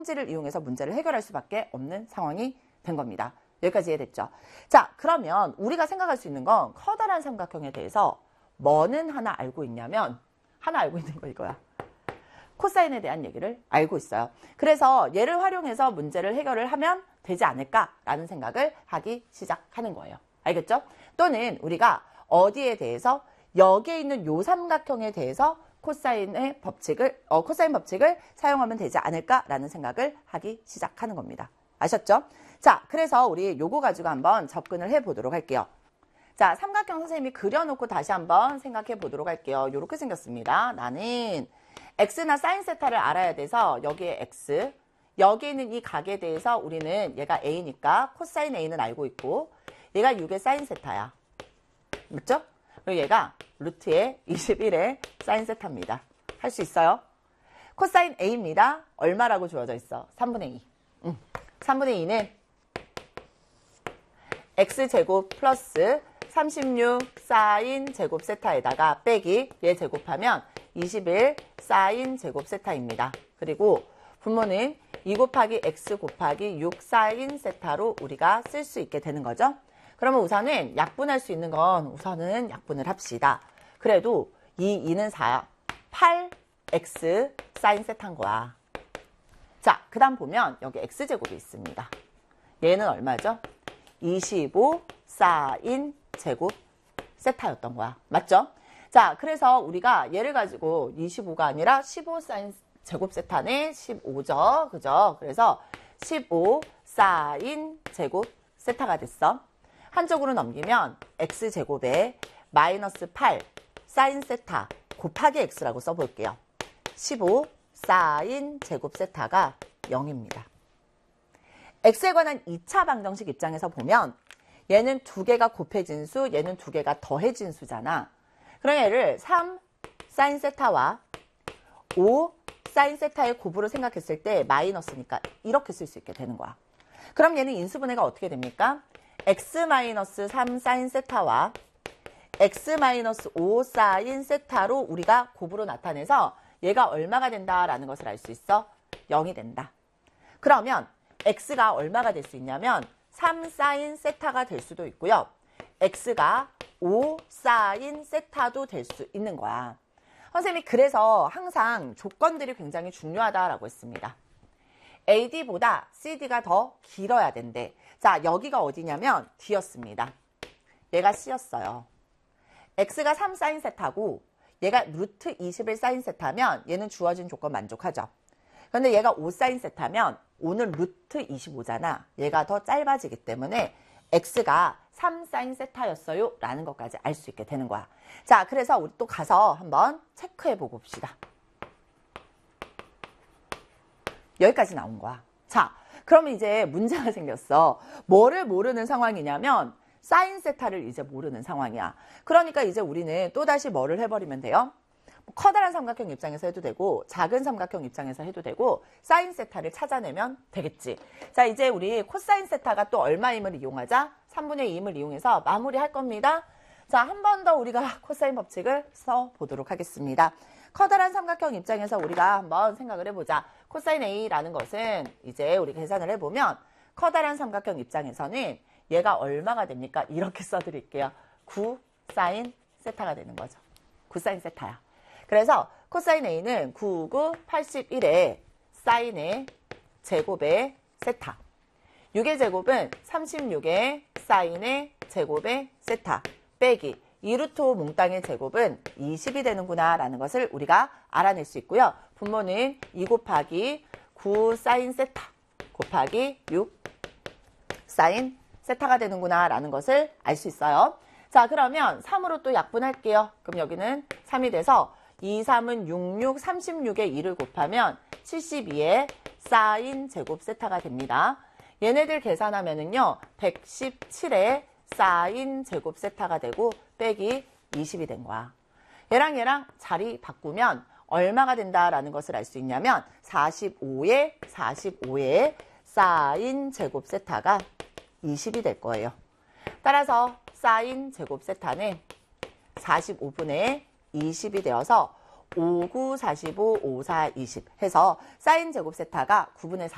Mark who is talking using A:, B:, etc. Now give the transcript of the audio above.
A: 를 이용해서 문제를 해결할 수밖에 없는 상황이 된 겁니다. 여기까지 이해됐죠? 자, 그러면 우리가 생각할 수 있는 건 커다란 삼각형에 대해서 뭐는 하나 알고 있냐면 하나 알고 있는 거 이거야. 코사인에 대한 얘기를 알고 있어요. 그래서 얘를 활용해서 문제를 해결을 하면 되지 않을까라는 생각을 하기 시작하는 거예요. 알겠죠? 또는 우리가 어디에 대해서 여기에 있는 요 삼각형에 대해서 코사인 법칙을 사용하면 되지 않을까라는 생각을 하기 시작하는 겁니다. 아셨죠? 자, 그래서 우리 요거 가지고 한번 접근을 해보도록 할게요. 자, 삼각형 선생님이 그려놓고 다시 한번 생각해 보도록 할게요. 요렇게 생겼습니다. 나는 x나 사인 세타를 알아야 돼서 여기에 x, 여기 있는 이 각에 대해서 우리는 얘가 a니까 코사인 a는 알고 있고 얘가 6의 사인 세타야. 맞죠? 그리고 얘가 루트의 21의 사인 세타입니다. 할 수 있어요? 코사인 a입니다. 얼마라고 주어져 있어? 3분의 2. 3분의 2는 x제곱 플러스 36 사인 제곱 세타에다가 빼기 얘 제곱하면 21 사인 제곱 세타입니다. 그리고 분모는 2 곱하기 x 곱하기 6 사인 세타로 우리가 쓸 수 있게 되는 거죠. 그러면 우선은 약분할 수 있는 건 우선은 약분을 합시다. 그래도 이 2는 4, 8x 사인 세타인 거야. 자, 그 다음 보면 여기 x제곱이 있습니다. 얘는 얼마죠? 25 사인 제곱 세타였던 거야. 맞죠? 자, 그래서 우리가 얘를 가지고 25가 아니라 15 사인 제곱 세타네 15죠. 그죠? 그래서 15 사인 제곱 세타가 됐어. 한쪽으로 넘기면 x제곱에 마이너스 8 사인 세타 곱하기 x라고 써볼게요. 15 사인 제곱 세타가 0입니다. x에 관한 2차 방정식 입장에서 보면 얘는 두 개가 곱해진 수, 얘는 두 개가 더해진 수잖아. 그럼 얘를 3 사인 세타와 5 사인 세타의 곱으로 생각했을 때 마이너스니까 이렇게 쓸 수 있게 되는 거야. 그럼 얘는 인수분해가 어떻게 됩니까? x-3 사인 세타와 x-5 사인 세타로 우리가 곱으로 나타내서 얘가 얼마가 된다라는 것을 알 수 있어? 0이 된다. 그러면 x가 얼마가 될 수 있냐면 3 사인 세타가 될 수도 있고요. x가 5 사인 세타도 될 수 있는 거야. 선생님이 그래서 항상 조건들이 굉장히 중요하다라고 했습니다. AD보다 CD가 더 길어야 된대. 자, 여기가 어디냐면 D였습니다. 얘가 C였어요. X가 3 사인 세타고 얘가 루트 21 사인 세타면 얘는 주어진 조건 만족하죠. 그런데 얘가 5 사인 세타면 5는 루트 25잖아. 얘가 더 짧아지기 때문에 X가 3 사인 세타였어요 라는 것까지 알 수 있게 되는 거야. 자, 그래서 우리 또 가서 한번 체크해 보고 봅시다. 여기까지 나온 거야. 자, 그러면 이제 문제가 생겼어. 뭐를 모르는 상황이냐면 사인 세타를 이제 모르는 상황이야. 그러니까 이제 우리는 또다시 뭐를 해버리면 돼요? 커다란 삼각형 입장에서 해도 되고 작은 삼각형 입장에서 해도 되고 사인 세타를 찾아내면 되겠지. 자, 이제 우리 코사인 세타가 또 얼마임을 이용하자? 3분의 2임을 이용해서 마무리할 겁니다. 자, 한 번 더 우리가 코사인 법칙을 써보도록 하겠습니다. 커다란 삼각형 입장에서 우리가 한번 생각을 해보자. 코사인 A라는 것은 이제 우리 계산을 해보면 커다란 삼각형 입장에서는 얘가 얼마가 됩니까? 이렇게 써드릴게요. 9 사인 세타가 되는 거죠. 9 사인 세타야. 그래서 코사인 A는 9, 9, 81의 사인의 제곱의 세타. 6의 제곱은 36의 사인의 제곱의 세타. 빼기 2루트 5 몽땅의 제곱은 20이 되는구나 라는 것을 우리가 알아낼 수 있고요. 분모는 2 곱하기 9 사인 세타 곱하기 6 사인 세타가 되는구나 라는 것을 알 수 있어요. 자, 그러면 3으로 또 약분할게요. 그럼 여기는 3이 돼서 2, 3은 66, 36에 2를 곱하면 72의 사인 제곱 세타가 됩니다. 얘네들 계산하면은요, 117의 사인 제곱 세타가 되고 빼기 20이 된 거야. 얘랑 자리 바꾸면 얼마가 된다라는 것을 알 수 있냐면 45의 사인 제곱 세타가 20이 될 거예요. 따라서 사인 제곱 세타는 45분의 20이 되어서 5, 9, 45, 5, 4, 20 해서 사인 제곱 세타가 9분의 4